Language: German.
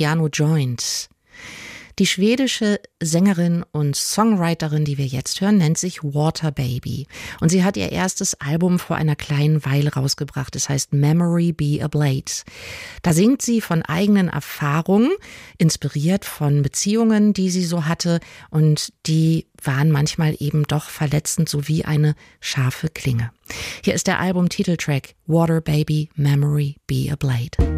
Piano Joint. Die schwedische Sängerin und Songwriterin, die wir jetzt hören, nennt sich Water Baby. Und sie hat ihr erstes Album vor einer kleinen Weile rausgebracht. Es heißt Memory Be a Blade. Da singt sie von eigenen Erfahrungen, inspiriert von Beziehungen, die sie so hatte. Und die waren manchmal eben doch verletzend, so wie eine scharfe Klinge. Hier ist der Album-Titeltrack Water Baby, Memory Be a Blade.